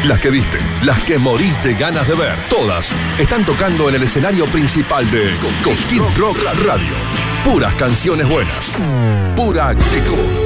Las que viste, las que morís de ganas de ver, todas están tocando en el escenario principal de Cosquín Rock Radio. Puras canciones buenas. Pura actitud.